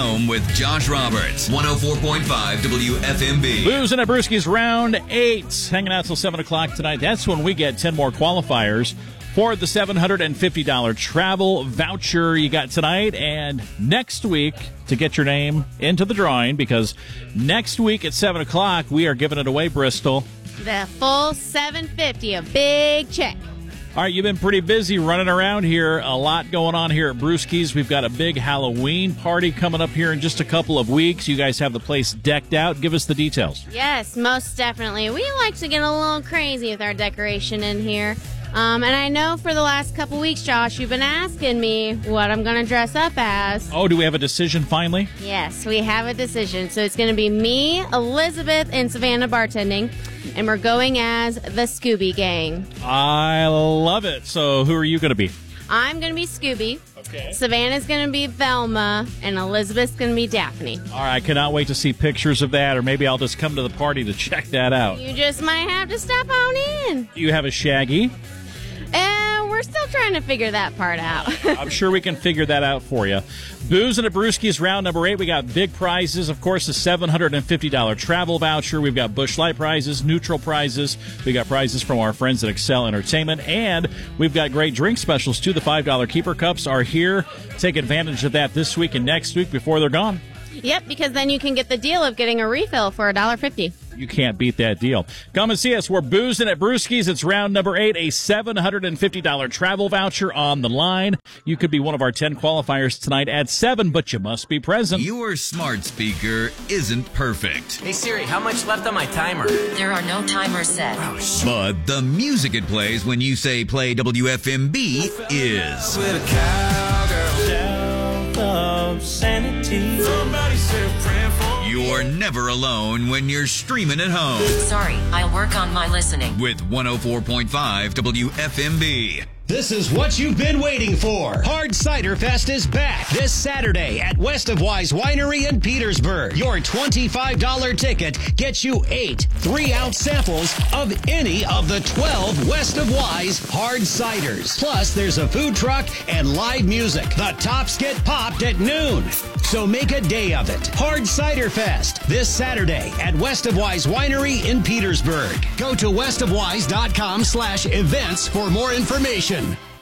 home with Josh Roberts. 104.5 WFMB. Boozing at Brewski's Round 8. Hanging out till 7 o'clock tonight. That's when we get 10 more qualifiers for the $750 travel voucher you got tonight and next week to get your name into the drawing, because next week at 7 o'clock we are giving it away, Bristol. The full $750, a big check. All right, you've been pretty busy running around here. A lot going on here at Brewski's. We've got a big Halloween party coming up here in just a couple of weeks. You guys have the place decked out. Give us the details. Yes, most definitely. We like to get a little crazy with our decoration in here. And I know for the last couple weeks, Josh, you've been asking me what I'm going to dress up as. Oh, do we have a decision finally? Yes, we have a decision. So it's going to be me, Elizabeth, and Savannah bartending, and we're going as the Scooby Gang. I love it. So who are you going to be? I'm going to be Scooby. Okay. Savannah's going to be Velma, and Elizabeth's going to be Daphne. All right, I cannot wait to see pictures of that, or maybe I'll just come to the party to check that out. You just might have to step on in. You have a Shaggy? We're still trying to figure that part out. I'm sure we can figure that out for you. Boozing at Brewski's Round number 8. We got big prizes. Of course, the $750 travel voucher. We've got Busch Light prizes, neutral prizes. We got prizes from our friends at Excel Entertainment. And we've got great drink specials, too. The $5 Keeper Cups are here. Take advantage of that this week and next week before they're gone. Yep, because then you can get the deal of getting a refill for $1.50. You can't beat that deal. Come and see us. We're boozing at Brewski's. It's round number 8, a $750 travel voucher on the line. You could be one of our 10 qualifiers tonight at 7, but you must be present. Your smart speaker isn't perfect, Hey Siri, how much left on my timer? There are no timers set. but the music it plays when you say play WFMB is. With a cowgirl south of sanity. Somebody said praying for You're never alone when you're streaming at home Sorry, I'll work on my listening. with 104.5 WFMB. This is what you've been waiting for. Hard Cider Fest is back this Saturday at West of Wise Winery in Petersburg. Your $25 ticket gets you 8 3-ounce samples of any of the 12 West of Wise hard ciders. Plus, there's a food truck and live music. The tops get popped at noon. So make a day of it. Hard Cider Fest this Saturday at West of Wise Winery in Petersburg. Go to westofwise.com/events for more information.